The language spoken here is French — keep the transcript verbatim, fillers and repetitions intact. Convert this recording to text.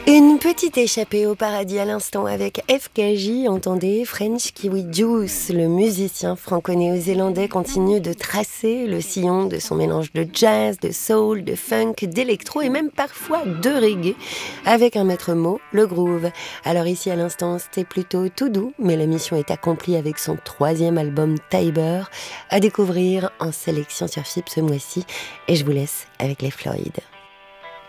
Une petite échappée au paradis à l'instant avec F K J, entendez French Kiwi Juice. Le musicien franco-néo-zélandais continue de tracer le sillon de son mélange de jazz, de soul, de funk, d'électro et même parfois de reggae avec un maître mot, le groove. Alors ici à l'instant c'était plutôt tout doux, mais la mission est accomplie avec son troisième album Tiber à découvrir en sélection sur F I P ce mois-ci et je vous laisse avec les Floyd.